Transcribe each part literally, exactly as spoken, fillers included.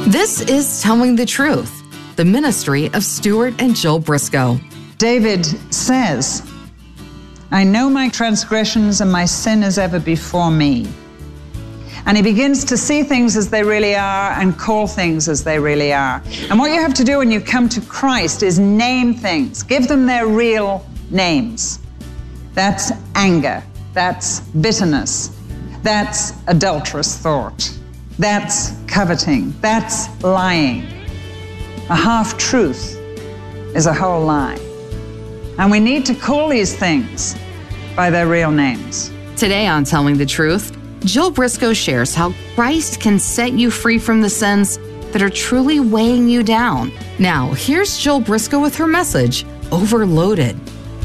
This is Telling the Truth, the ministry of Stuart and Jill Briscoe. David says, I know my transgressions and my sin is ever before me. And he begins to see things as they really are and call things as they really are. And what you have to do when you come to Christ is name things. Give them their real names. That's anger. That's bitterness. That's adulterous thought. That's coveting. That's lying. A half-truth is a whole lie. And we need to call these things by their real names. Today on Telling the Truth, Jill Briscoe shares how Christ can set you free from the sins that are truly weighing you down. Now, here's Jill Briscoe with her message, Overloaded.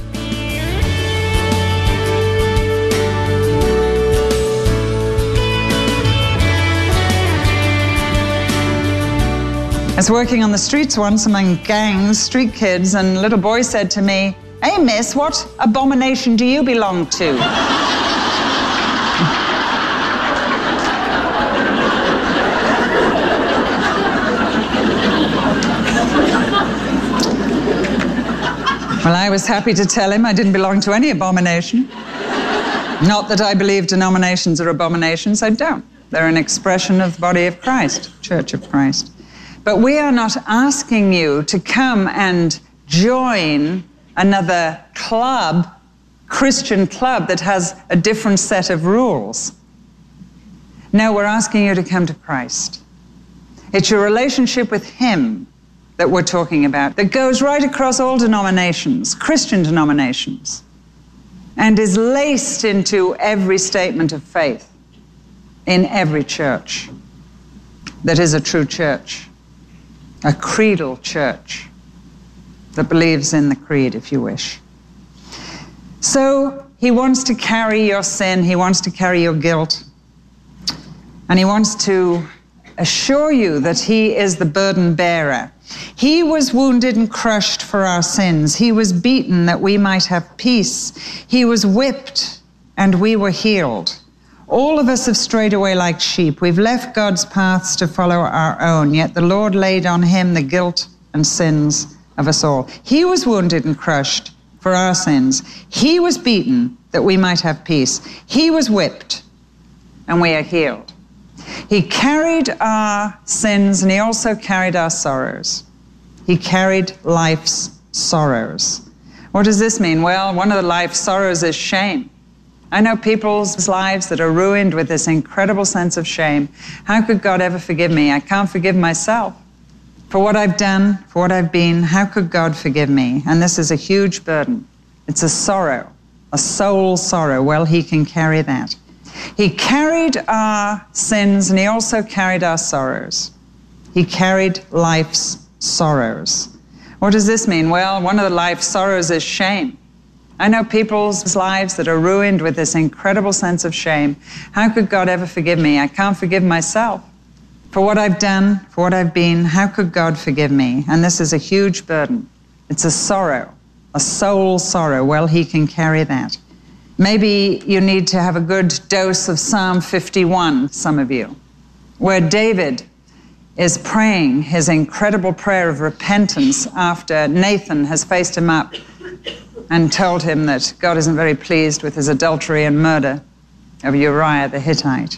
I was working on the streets once among gangs, street kids, and a little boy said to me, "Hey, miss, what abomination do you belong to?" Well, I was happy to tell him I didn't belong to any abomination. Not that I believe denominations are abominations, I don't. They're an expression of the body of Christ, Church of Christ. But we are not asking you to come and join another club, Christian club, that has a different set of rules. No, we're asking you to come to Christ. It's your relationship with Him that we're talking about, that goes right across all denominations, Christian denominations, and is laced into every statement of faith in every church that is a true church. A creedal church that believes in the creed, if you wish. So He wants to carry your sin, He wants to carry your guilt, and He wants to assure you that He is the burden bearer. He was wounded and crushed for our sins. He was beaten that we might have peace. He was whipped and we were healed. All of us have strayed away like sheep. We've left God's paths to follow our own, yet the Lord laid on Him the guilt and sins of us all. He was wounded and crushed for our sins. He was beaten that we might have peace. He was whipped and we are healed. He carried our sins and He also carried our sorrows. He carried life's sorrows. What does this mean? Well, one of the life's sorrows is shame. I know people's lives that are ruined with this incredible sense of shame. How could God ever forgive me? I can't forgive myself for what I've done, for what I've been. How could God forgive me? And this is a huge burden. It's a sorrow, a soul sorrow. Well, He can carry that. He carried our sins and He also carried our sorrows. He carried life's sorrows. What does this mean? Well, one of the life's sorrows is shame. I know people's lives that are ruined with this incredible sense of shame. How could God ever forgive me? I can't forgive myself for what I've done, for what I've been. How could God forgive me? And this is a huge burden. It's a sorrow, a soul sorrow. Well, He can carry that. Maybe you need to have a good dose of Psalm fifty-one, some of you, where David is praying his incredible prayer of repentance after Nathan has faced him up and told him that God isn't very pleased with his adultery and murder of Uriah the Hittite.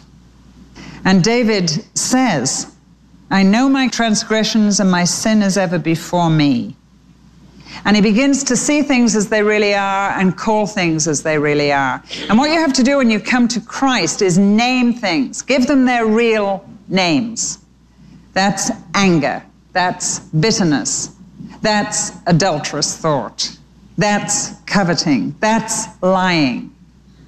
And David says, I know my transgressions and my sin is ever before me. And he begins to see things as they really are and call things as they really are. And what you have to do when you come to Christ is name things. Give them their real names. That's anger. That's bitterness. That's adulterous thought. That's coveting. That's lying.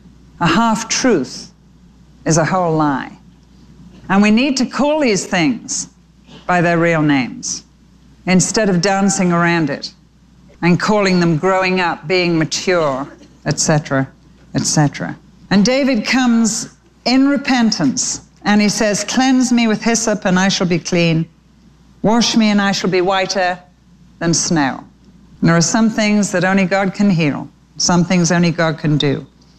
A half-truth is a whole lie. And we need to call these things by their real names instead of dancing around it and calling them growing up, being mature, et cetera, et cetera. And David comes in repentance and he says, cleanse me with hyssop and I shall be clean. Wash me and I shall be whiter than snow. And there are some things that only God can heal, some things only God can do.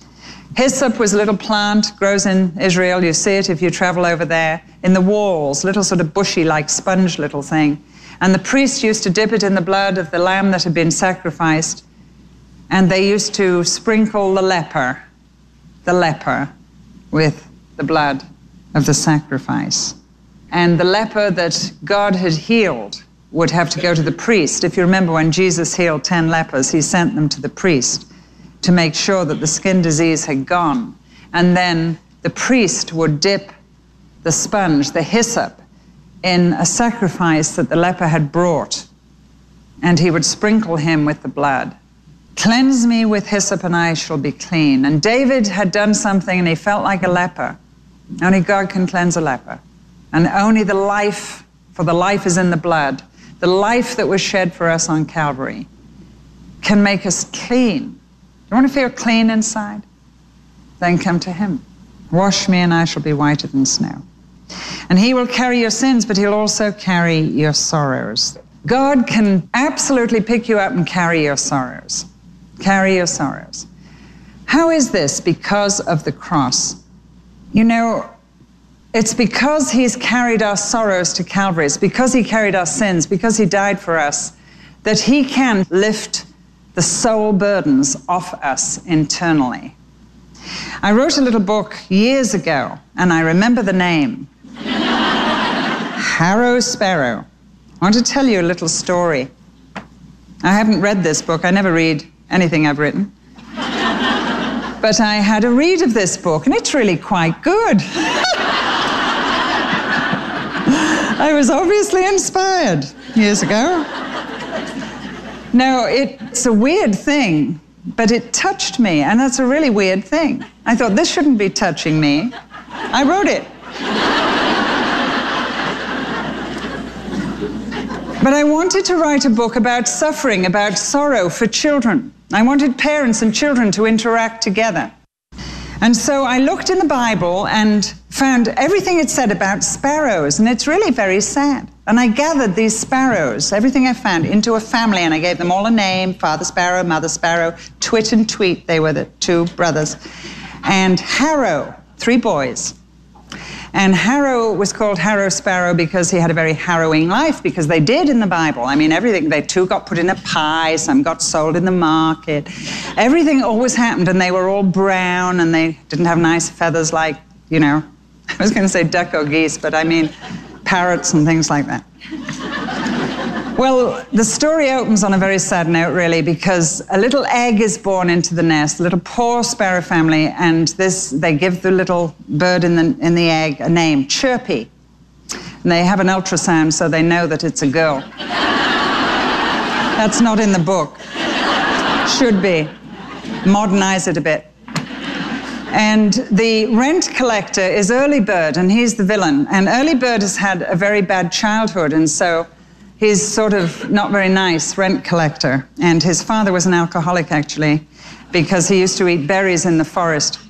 Hyssop was a little plant, grows in Israel. You see it if you travel over there. In the walls, little sort of bushy, like sponge little thing. And the priest used to dip it in the blood of the lamb that had been sacrificed. And they used to sprinkle the leper, the leper, with the blood of the sacrifice. And the leper that God had healed would have to go to the priest. If you remember when Jesus healed ten lepers, he sent them to the priest to make sure that the skin disease had gone. And then the priest would dip the sponge, the hyssop, in a sacrifice that the leper had brought, and he would sprinkle him with the blood. Cleanse me with hyssop and I shall be clean. And David had done something and he felt like a leper. Only God can cleanse a leper. And only the life, for the life is in the blood, the life that was shed for us on Calvary, can make us clean. You want to feel clean inside? Then come to him. Wash me and I shall be whiter than snow. And he will carry your sins, but he'll also carry your sorrows. God can absolutely pick you up and carry your sorrows. Carry your sorrows. How is this? Because of the cross. You know, it's because he's carried our sorrows to Calvary. It's because he carried our sins, because he died for us, that he can lift the soul burdens off us internally. I wrote a little book years ago, and I remember the name. Harrow Sparrow. I want to tell you a little story. I haven't read this book. I never read anything I've written. But I had a read of this book, and it's really quite good. I was obviously inspired years ago. No, it's a weird thing, but it touched me, and that's a really weird thing. I thought, this shouldn't be touching me. I wrote it. But I wanted to write a book about suffering, about sorrow for children. I wanted parents and children to interact together. And so I looked in the Bible and found everything it said about sparrows, and it's really very sad. And I gathered these sparrows, everything I found, into a family, and I gave them all a name: Father Sparrow, Mother Sparrow, Twit and Tweet, they were the two brothers, and Harrow, three boys. And Harrow was called Harrow Sparrow because he had a very harrowing life, because they did in the Bible. I mean, everything, they two got put in a pie, some got sold in the market. Everything always happened, and they were all brown, and they didn't have nice feathers like, you know, I was going to say duck or geese, but I mean parrots and things like that. Well, the story opens on a very sad note, really, because a little egg is born into the nest, a little poor sparrow family, and this, they give the little bird in the, in the egg a name, Chirpy. And they have an ultrasound so they know that it's a girl. That's not in the book. Should be. Modernize it a bit. And the rent collector is Early Bird, and he's the villain. And Early Bird has had a very bad childhood, and so he's sort of not very nice rent collector. And his father was an alcoholic, actually, because he used to eat berries in the forest.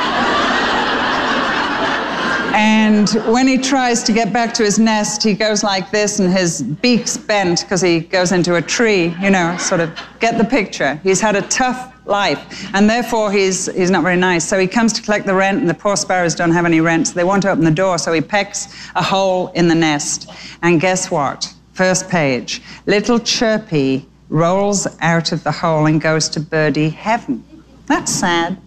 And when he tries to get back to his nest, he goes like this, and his beak's bent because he goes into a tree, you know, sort of get the picture. He's had a tough life, and therefore he's, he's not very nice. So he comes to collect the rent, and the poor sparrows don't have any rent, so they won't open the door, so he pecks a hole in the nest. And guess what? First page, little Chirpy rolls out of the hole and goes to birdie heaven. That's sad.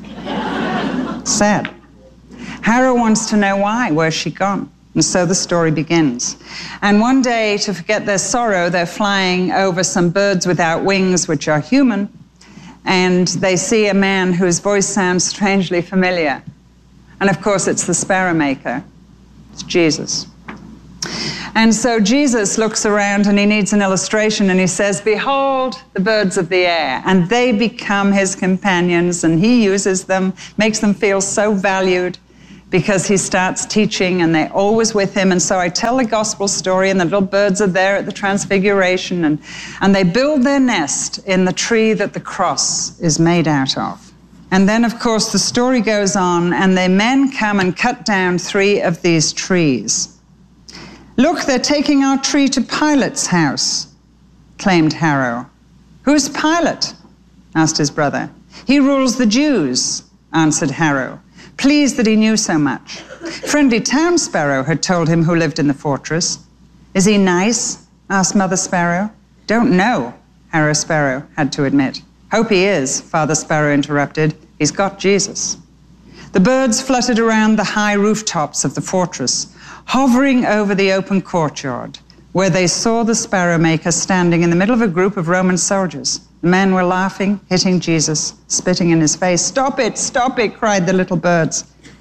Sad. Harrow wants to know why. Where's she gone? And so the story begins. And one day, to forget their sorrow, they're flying over some birds without wings, which are human, and they see a man whose voice sounds strangely familiar. And of course, it's the sparrow maker. It's Jesus. And so Jesus looks around and he needs an illustration, and he says, "Behold the birds of the air." And they become his companions, and he uses them, makes them feel so valued, because he starts teaching, and they're always with him. And so I tell the gospel story, and the little birds are there at the Transfiguration, and, and they build their nest in the tree that the cross is made out of. And then, of course, the story goes on, and the men come and cut down three of these trees. "Look, they're taking our tree to Pilate's house," claimed Harrow. "Who's Pilate?" asked his brother. "He rules the Jews," answered Harrow, pleased that he knew so much. Friendly Town Sparrow had told him who lived in the fortress. Is he nice? Asked Mother Sparrow. Don't know, Harrow Sparrow had to admit. Hope he is, Father Sparrow interrupted. He's got Jesus. The birds fluttered around the high rooftops of the fortress, hovering over the open courtyard, where they saw the sparrow maker standing in the middle of a group of Roman soldiers. The men were laughing, hitting Jesus, spitting in his face. Stop it, stop it, cried the little birds.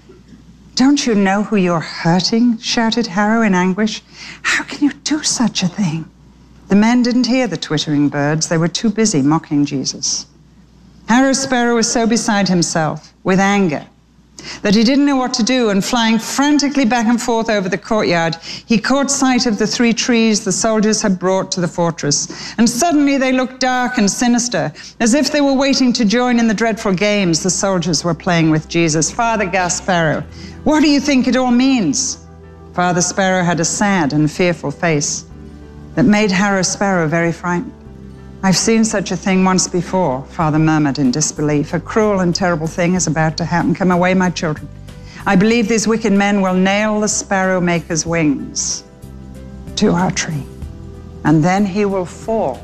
Don't you know who you're hurting? Shouted Harrow in anguish. How can you do such a thing? The men didn't hear the twittering birds. They were too busy mocking Jesus. Harrow Sparrow was so beside himself with anger that he didn't know what to do, and flying frantically back and forth over the courtyard, he caught sight of the three trees the soldiers had brought to the fortress. And suddenly they looked dark and sinister, as if they were waiting to join in the dreadful games the soldiers were playing with Jesus. Father gasped Sparrow, what do you think it all means? Father Sparrow had a sad and fearful face that made Harrow Sparrow very frightened. I've seen such a thing once before, Father murmured in disbelief. A cruel and terrible thing is about to happen. Come away, my children. I believe these wicked men will nail the sparrow maker's wings to our tree, and then he will fall.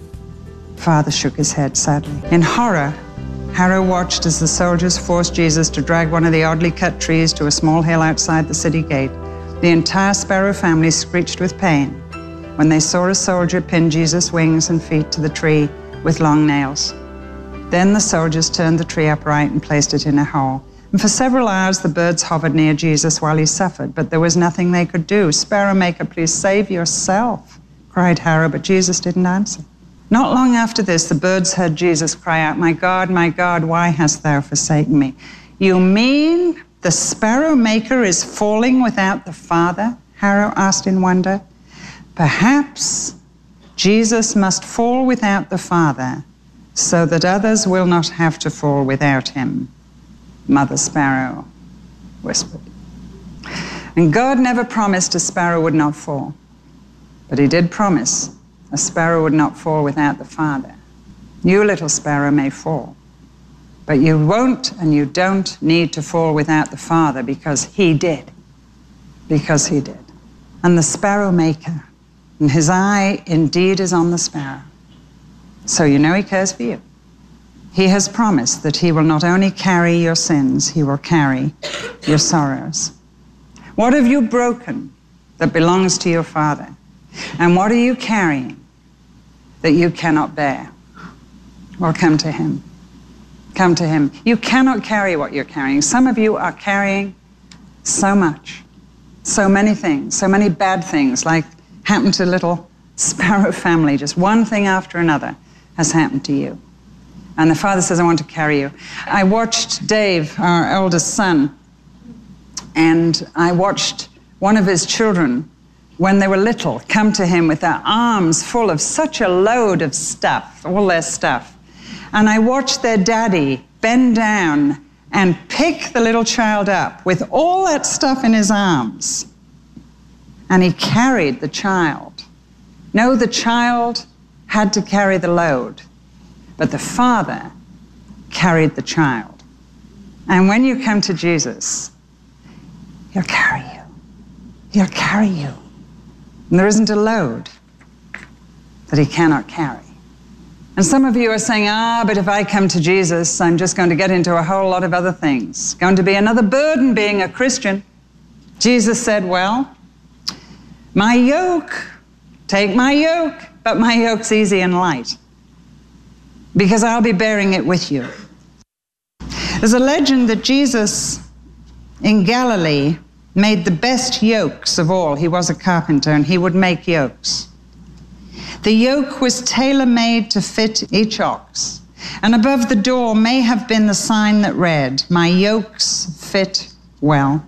Father shook his head sadly. In horror, Harrow watched as the soldiers forced Jesus to drag one of the oddly cut trees to a small hill outside the city gate. The entire sparrow family screeched with pain when they saw a soldier pin Jesus' wings and feet to the tree with long nails. Then the soldiers turned the tree upright and placed it in a hole. And for several hours, the birds hovered near Jesus while he suffered, but there was nothing they could do. Sparrow maker, please save yourself, cried Harrow, but Jesus didn't answer. Not long after this, the birds heard Jesus cry out, my God, my God, why hast thou forsaken me? You mean the sparrow maker is falling without the Father? Harrow asked in wonder. Perhaps Jesus must fall without the Father so that others will not have to fall without him, Mother Sparrow whispered. And God never promised a sparrow would not fall, but he did promise a sparrow would not fall without the Father. You, little sparrow, may fall, but you won't and you don't need to fall without the Father, because he did, because he did. And the sparrow maker, and his eye indeed is on the sparrow. So you know he cares for you. He has promised that he will not only carry your sins, he will carry your sorrows. What have you broken that belongs to your Father? And what are you carrying that you cannot bear? Well, come to him. Come to him. You cannot carry what you're carrying. Some of you are carrying so much, so many things, so many bad things, like happened to little sparrow family. Just one thing after another has happened to you. And the Father says, I want to carry you. I watched Dave, our eldest son, and I watched one of his children, when they were little, come to him with their arms full of such a load of stuff, all their stuff. And I watched their daddy bend down and pick the little child up with all that stuff in his arms. And he carried the child. No, the child had to carry the load, but the Father carried the child. And when you come to Jesus, he'll carry you. He'll carry you. And there isn't a load that he cannot carry. And some of you are saying, ah, but if I come to Jesus, I'm just going to get into a whole lot of other things. Going to be another burden being a Christian. Jesus said, well, my yoke, take my yoke, but my yoke's easy and light, because I'll be bearing it with you. There's a legend that Jesus in Galilee made the best yokes of all. He was a carpenter and he would make yokes. The yoke was tailor-made to fit each ox, and above the door may have been the sign that read, my yokes fit well.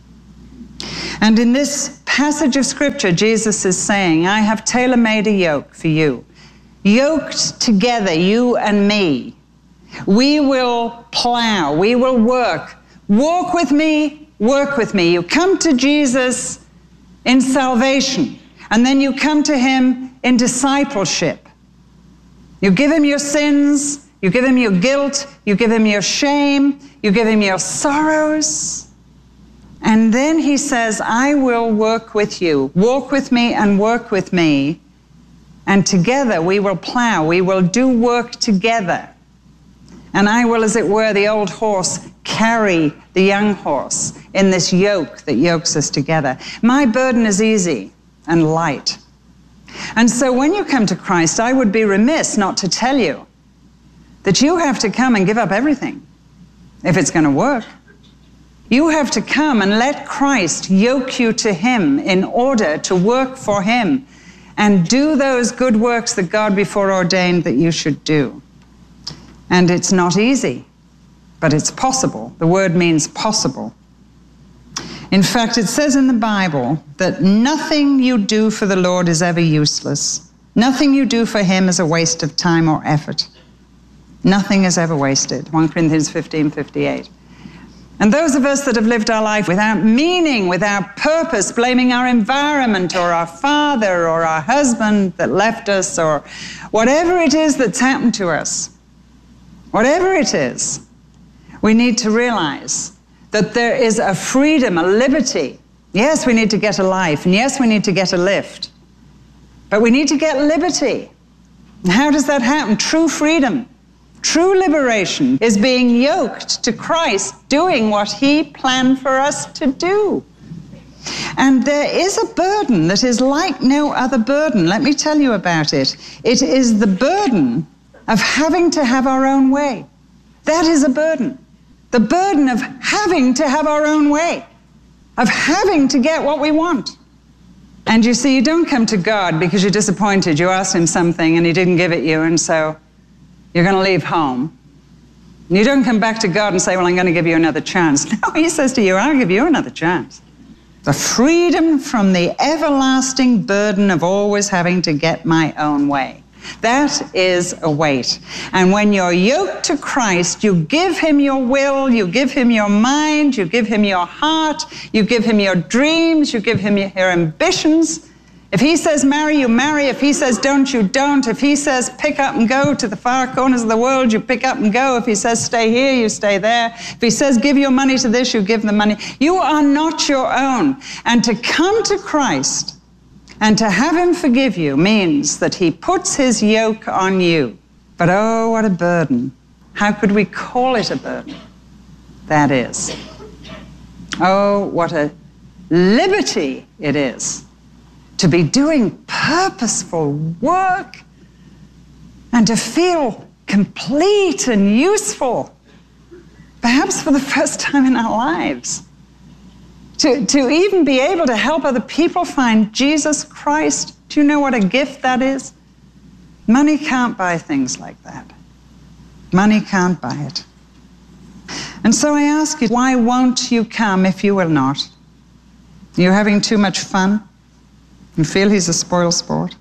And in this passage of scripture, Jesus is saying, I have tailor-made a yoke for you. Yoked together, you and me, we will plow, we will work. Walk with me, work with me. You come to Jesus in salvation, and then you come to him in discipleship. You give him your sins, You give him your guilt. You give him your shame. You give him your sorrows. And then he says, I will work with you. Walk with me and work with me. And together we will plow. We will do work together. And I will, as it were, the old horse, carry the young horse in this yoke that yokes us together. My burden is easy and light. And so when you come to Christ, I would be remiss not to tell you that you have to come and give up everything if it's going to work. You have to come and let Christ yoke you to him in order to work for him and do those good works that God before ordained that you should do. And it's not easy, but it's possible. The word means possible. In fact, it says in the Bible that nothing you do for the Lord is ever useless. Nothing you do for him is a waste of time or effort. Nothing is ever wasted. First Corinthians fifteen fifty-eight. And those of us that have lived our life without meaning, without purpose, blaming our environment or our father or our husband that left us or whatever it is that's happened to us, whatever it is, we need to realize that there is a freedom, a liberty. Yes, we need to get a life, and yes, we need to get a lift, but we need to get liberty. And how does that happen? True freedom, true liberation is being yoked to Christ, doing what he planned for us to do. And there is a burden that is like no other burden. Let me tell you about it. It is the burden of having to have our own way. That is a burden. The burden of having to have our own way, of having to get what we want. And you see, you don't come to God because you're disappointed. You asked him something and he didn't give it you, and so you're going to leave home. And you don't come back to God and say, well, I'm going to give you another chance. No, he says to you, I'll give you another chance. The freedom from the everlasting burden of always having to get my own way. That is a weight. And when you're yoked to Christ, you give him your will, you give him your mind, you give him your heart, you give him your dreams, you give him your ambitions. If he says marry, you marry. If he says don't, you don't. If he says pick up and go to the far corners of the world, you pick up and go. If he says stay here, you stay there. If he says give your money to this, you give the money. You are not your own. And to come to Christ and to have him forgive you means that he puts his yoke on you. But oh, what a burden. How could we call it a burden? That is. Oh, what a liberty it is to be doing purposeful work and to feel complete and useful, perhaps for the first time in our lives. To, to even be able to help other people find Jesus Christ. Do you know what a gift that is? Money can't buy things like that. Money can't buy it. And so I ask you, why won't you come if you will not? You're having too much fun? You feel he's a spoil sport?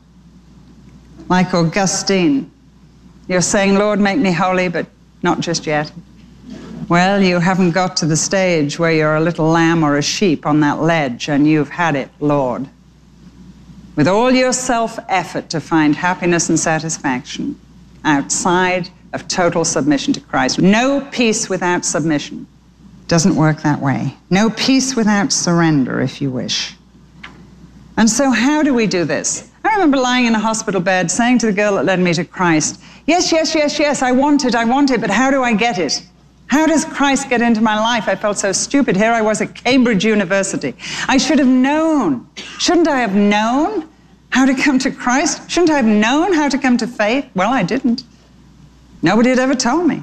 Like Augustine, you're saying, Lord, make me holy, but not just yet. Well, you haven't got to the stage where you're a little lamb or a sheep on that ledge and you've had it, Lord. With all your self-effort to find happiness and satisfaction outside of total submission to Christ. No peace without submission. Doesn't work that way. No peace without surrender, if you wish. And so how do we do this? I remember lying in a hospital bed saying to the girl that led me to Christ, yes, yes, yes, yes, I want it, I want it, but how do I get it? How does Christ get into my life? I felt so stupid. Here I was at Cambridge University. I should have known. Shouldn't I have known how to come to Christ? Shouldn't I have known how to come to faith? Well, I didn't. Nobody had ever told me.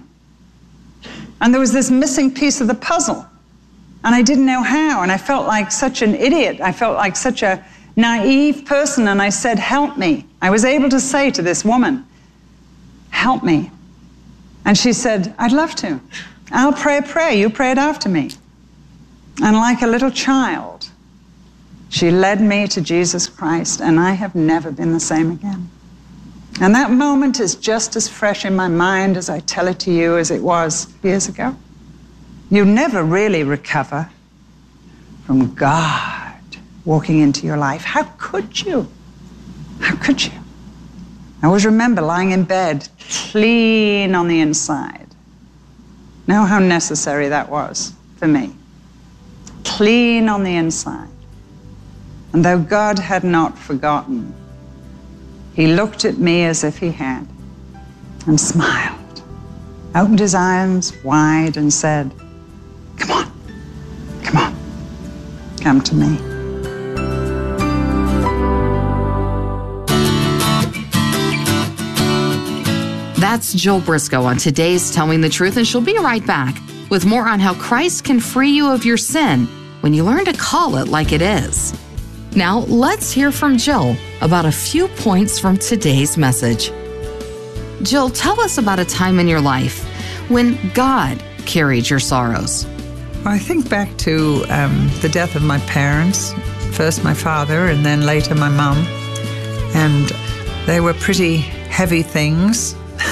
And there was this missing piece of the puzzle. And I didn't know how. And I felt like such an idiot. I felt like such a naive person. And I said, help me. I was able to say to this woman, help me. And she said, I'd love to. I'll pray a prayer. You pray it after me. And like a little child, she led me to Jesus Christ, and I have never been the same again. And that moment is just as fresh in my mind as I tell it to you as it was years ago. You never really recover from God walking into your life. How could you? How could you? I always remember lying in bed, clean on the inside. Know how necessary that was for me. Clean on the inside. And though God had not forgotten, he looked at me as if he had and smiled, opened his arms wide and said, "Come on, come on, come to me." That's Jill Briscoe on today's Telling the Truth, and she'll be right back with more on how Christ can free you of your sin when you learn to call it like it is. Now, let's hear from Jill about a few points from today's message. Jill, tell us about a time in your life when God carried your sorrows. Well, I think back to um, the death of my parents, first my father and then later my mum, and they were pretty heavy things.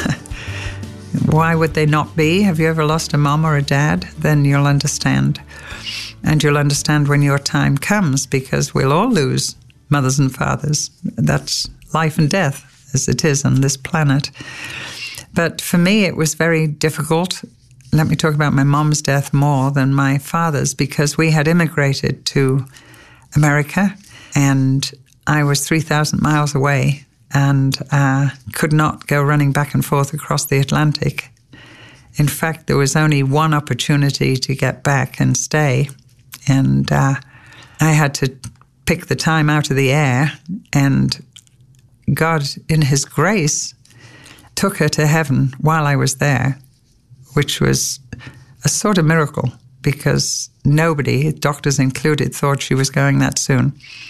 Why would they not be? Have you ever lost a mom or a dad? Then you'll understand. And you'll understand when your time comes, because we'll all lose mothers and fathers. That's life and death, as it is on this planet. But for me, it was very difficult. Let me talk about my mom's death more than my father's, because we had immigrated to America, and I was three thousand miles away and uh, could not go running back and forth across the Atlantic. In fact, there was only one opportunity to get back and stay, and uh, I had to pick the time out of the air, and God, in his grace, took her to heaven while I was there, which was a sort of miracle, because nobody, doctors included, thought she was going that soon.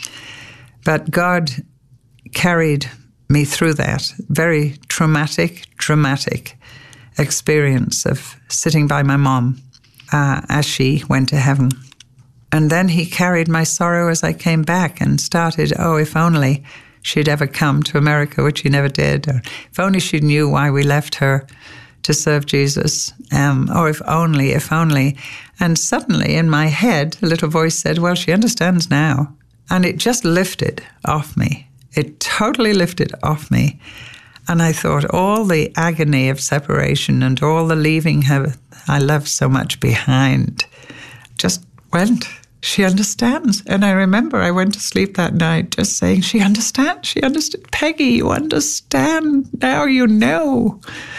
But God carried me through that very traumatic, dramatic experience of sitting by my mom uh, as she went to heaven. And then he carried my sorrow as I came back and started, oh, if only she'd ever come to America, which she never did. Or if only she knew why we left her to serve Jesus. Um, or if only, if only. And suddenly in my head, a little voice said, well, she understands now. And it just lifted off me. It totally lifted off me. And I thought all the agony of separation and all the leaving her I love so much behind just went. She understands. And I remember I went to sleep that night just saying, she understands. She understood. Peggy, you understand. Now you know.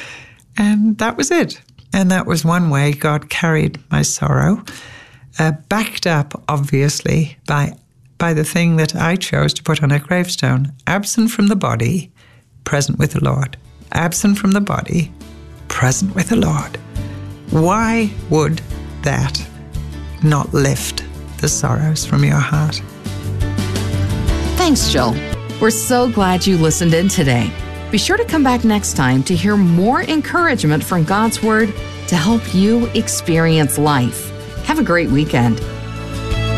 And that was it. And that was one way God carried my sorrow, uh, backed up, obviously, by by the thing that I chose to put on a gravestone. Absent from the body, present with the Lord. Absent from the body, present with the Lord. Why would that not lift the sorrows from your heart? Thanks, Jill. We're so glad you listened in today. Be sure to come back next time to hear more encouragement from God's Word to help you experience life. Have a great weekend.